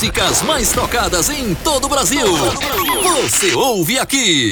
músicas mais tocadas em todo o Brasil. Você ouve aqui.